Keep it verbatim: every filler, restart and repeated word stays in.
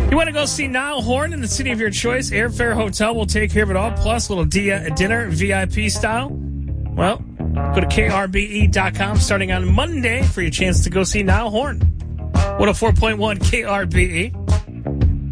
You want to go see Niall Horn in the city of your choice? Airfare, hotel will take care of it all, plus a little dia- dinner, V I P style. Well, go to K R B E dot com starting on Monday for your chance to go see Niall Horn. one oh four point one K R B E.